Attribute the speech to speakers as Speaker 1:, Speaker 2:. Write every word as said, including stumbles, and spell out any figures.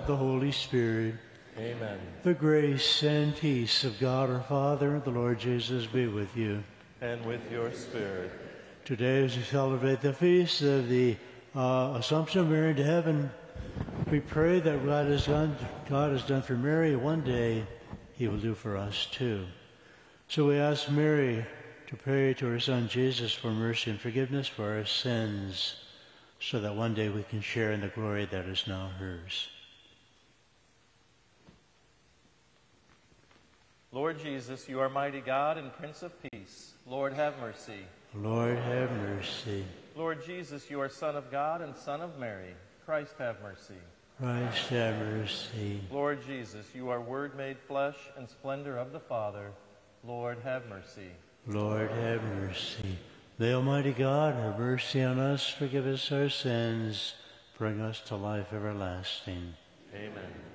Speaker 1: of the Holy Spirit.
Speaker 2: Amen.
Speaker 1: The grace and peace of God our Father and the Lord Jesus be with you.
Speaker 2: And with your spirit.
Speaker 1: Today, as we celebrate the feast of the uh, Assumption of Mary into heaven, we pray that God has done, God has done for Mary one day, he will do for us too. So we ask Mary to pray to her Son Jesus for mercy and forgiveness for our sins, so that one day we can share in the glory that is now hers.
Speaker 2: Lord Jesus, you are mighty God and Prince of Peace. Lord, have mercy.
Speaker 1: Lord, have mercy.
Speaker 2: Lord Jesus, you are Son of God and Son of Mary. Christ, have mercy.
Speaker 1: Christ, have mercy.
Speaker 2: Lord Jesus, you are Word made flesh and splendor of the Father. Lord, have mercy.
Speaker 1: Lord, have mercy. May Almighty God have mercy on us, forgive us our sins, bring us to life everlasting.
Speaker 2: Amen.